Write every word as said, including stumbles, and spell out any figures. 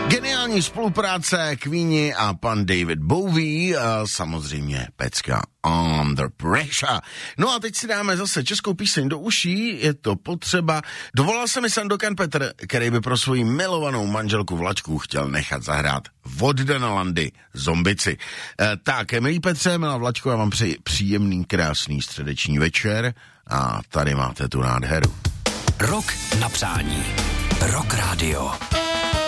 Geniální spolupráce Queeni a pan David Bowie a samozřejmě pecka Under Pressure. No a teď si dáme zase českou píseň do uší, je to potřeba. Dovolal se mi Sandokan Petr, který by pro svoji milovanou manželku Vlačku chtěl nechat zahrát od Danalandy Zombici. E, tak, milí Petře, milá Vlačko, já vám přeji příjemný, krásný středeční večer a tady máte tu nádheru. Rok na přání. Rock Radio.